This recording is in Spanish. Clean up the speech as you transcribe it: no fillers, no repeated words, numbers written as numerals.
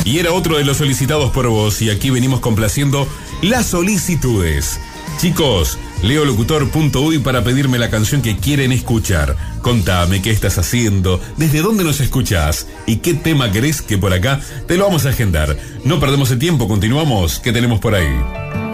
Y era otro de los solicitados por vos, y aquí venimos complaciendo las solicitudes. Chicos, leolocutor.uy para pedirme la canción que quieren escuchar. Contame qué estás haciendo, desde dónde nos escuchás y qué tema querés que por acá te lo vamos a agendar. No perdemos el tiempo, continuamos. ¿Qué tenemos por ahí?